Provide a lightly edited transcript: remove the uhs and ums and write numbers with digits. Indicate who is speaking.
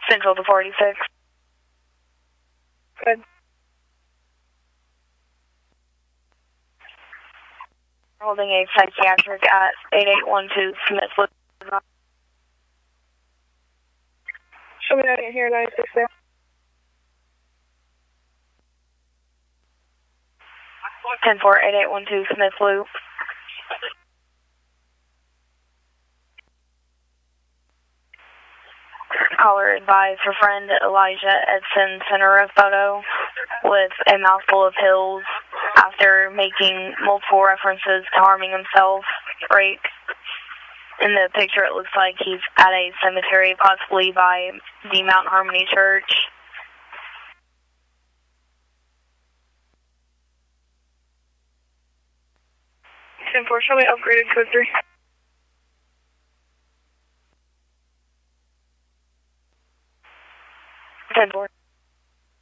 Speaker 1: Central to 46.
Speaker 2: Good.
Speaker 1: Holding a psychiatric at 8812 Smith Loop.
Speaker 2: Show me that in here, 96 there.
Speaker 1: Ten four 8812 Smith Loop. Caller advised her friend Elijah Edson sent her a photo with a mouthful of pills after making multiple references to harming himself. Right. In the picture, it looks like he's at a cemetery, possibly by the Mount Harmony Church.
Speaker 2: Ten four, show me upgraded code 3.
Speaker 1: Ten four.